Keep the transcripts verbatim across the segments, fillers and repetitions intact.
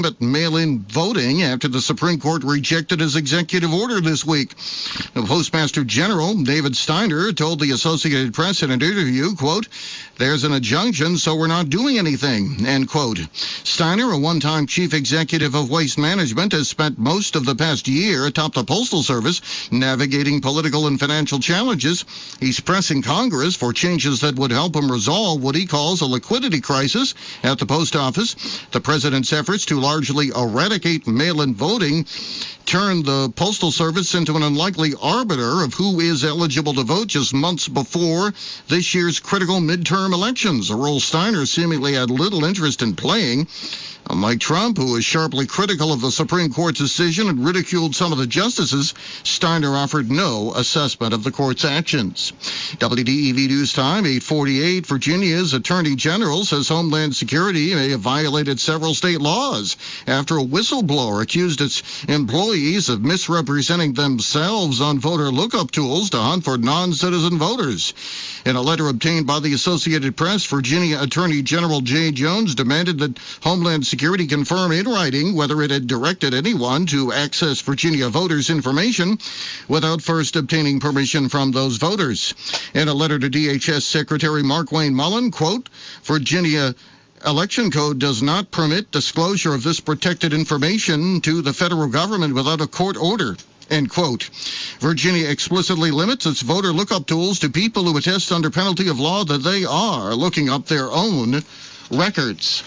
But mail-in voting after the Supreme Court rejected his executive order this week. The Postmaster General, David Steiner, told the Associated Press in an interview, quote, "There's an injunction, so we're not doing anything," end quote. Steiner, a one-time chief executive of Waste Management, has spent most of the past year atop the Postal Service navigating political and financial challenges. He's pressing Congress for changes that would help him resolve what he calls a liquidity crisis at the post office. The president's efforts to largely eradicate mail-in voting turned the Postal Service into an unlikely arbiter of who is eligible to vote just months before this year's critical midterm elections, a role Steiner seemingly had little interest in playing. Unlike Trump, who was sharply critical of the Supreme Court's decision and ridiculed some of the justices, Steiner offered no assessment of the court's actions. W D E V News Time, eight forty-eight. Virginia's Attorney General says Homeland Security may have violated several state laws after a whistleblower accused its employees of misrepresenting themselves on voter lookup tools to hunt for non-citizen voters. In a letter obtained by the Associated Press, Virginia Attorney General Jay Jones demanded that Homeland Security confirm in writing whether it had directed anyone to access Virginia voters' information without first obtaining permission from those voters. In a letter to D H S Secretary Mark Wayne Mullen, quote, "Virginia Election Code does not permit disclosure of this protected information to the federal government without a court order," end quote. Virginia explicitly limits its voter lookup tools to people who attest under penalty of law that they are looking up their own records.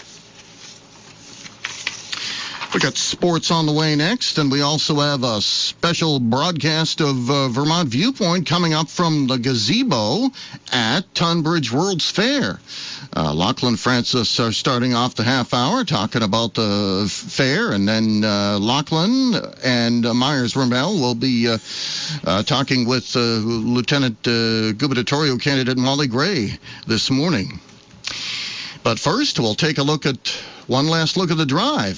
We got sports on the way next, and we also have a special broadcast of uh, Vermont Viewpoint coming up from the gazebo at Tunbridge World's Fair. Uh, Lachlan Francis are starting off the half hour talking about the fair, and then uh, Lachlan and uh, Myers Ramel will be uh, uh, talking with uh, Lieutenant uh, gubernatorial candidate Molly Gray this morning. But first, we'll take a look at one last look at the drive.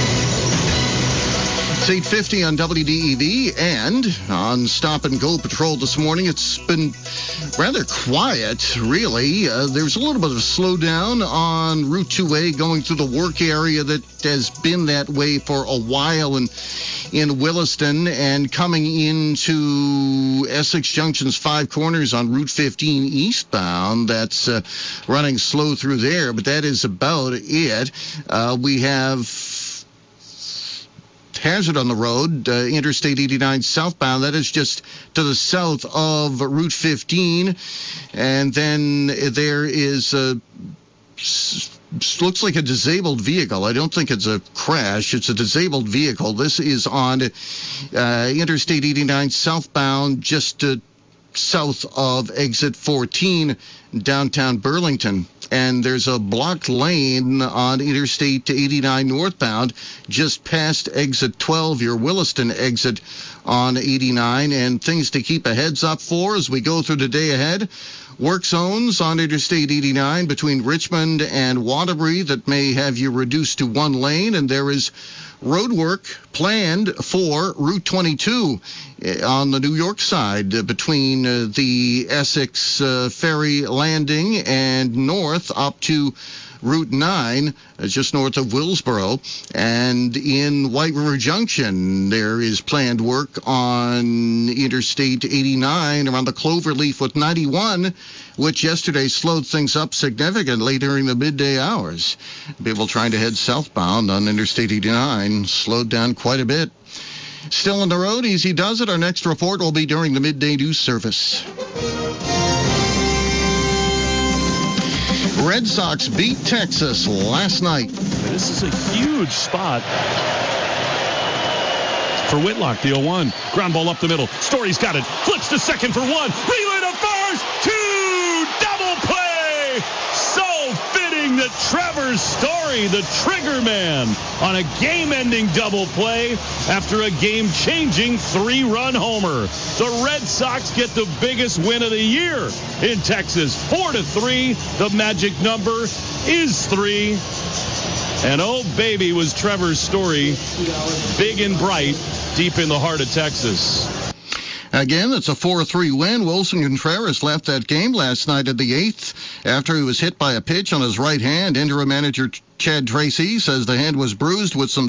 It's eight fifty on W D E V, and on Stop and Go Patrol this morning, it's been rather quiet, really. Uh, there's a little bit of a slowdown on Route two A going through the work area that has been that way for a while in, in Williston, and coming into Essex Junction's Five Corners on Route fifteen eastbound. That's uh, running slow through there, but that is about it. Uh, we have hazard on the road, uh, Interstate eighty-nine southbound. That is just to the south of Route fifteen. And then there is a, looks like a disabled vehicle. I don't think it's a crash. It's a disabled vehicle. This is on uh, Interstate eighty-nine southbound, just to south of exit fourteen, downtown Burlington. And there's a blocked lane on Interstate eighty-nine northbound just past exit twelve, your Williston exit on eighty-nine. And things to keep a heads up for as we go through the day ahead. Work zones on Interstate eighty-nine between Richmond and Waterbury that may have you reduced to one lane. And there is road work planned for Route twenty-two on the New York side between uh, the Essex uh, Ferry Landing and north up to Route nine, uh, just north of Willsboro. And in White River Junction, there is planned work on Interstate eighty-nine around the Cloverleaf with ninety-one, which yesterday slowed things up significantly during the midday hours. People trying to head southbound on Interstate eighty-nine slowed down quite a bit. Still on the road, Easy Does It. Our next report will be during the midday news service. Red Sox beat Texas last night. This is a huge spot for Whitlock, the oh one. Ground ball up the middle. Story's got it. Flips to second for one. Relay to first. Two. Double play. So fitting that Trevor Story, the trigger man, on a game-ending double play after a game-changing three-run homer. The Red Sox get the biggest win of the year in Texas. Four to three. The magic number is three. And oh, baby, was Trevor Story big and bright deep in the heart of Texas. Again, it's a four three win. Wilson Contreras left that game last night in the eighth after he was hit by a pitch on his right hand. Interim manager Chad Tracy says the hand was bruised with some